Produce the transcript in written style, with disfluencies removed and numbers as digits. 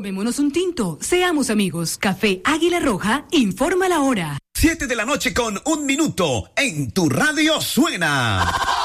Tomémonos un tinto, seamos amigos. Café Águila Roja, informa la hora. 7 de la noche con 1 minuto, en tu radio suena.